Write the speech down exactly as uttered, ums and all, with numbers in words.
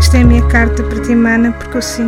esta é a minha carta para ti, mana, porque eu sinto